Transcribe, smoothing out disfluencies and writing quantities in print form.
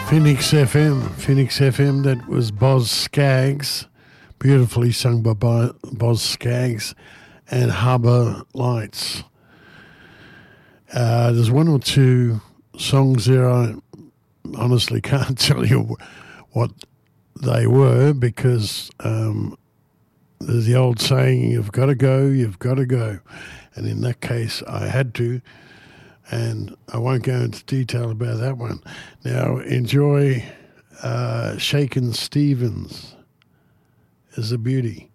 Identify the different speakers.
Speaker 1: Phoenix FM, that was Boz Scaggs, beautifully sung by Boz Scaggs, and Harbour Lights. There's one or two songs there I honestly can't tell you what they were because there's the old saying, you've got to go, you've got to go. And in that case, I had to. And I won't go into detail about that one. Now, enjoy Shakin' Stevens is a beauty.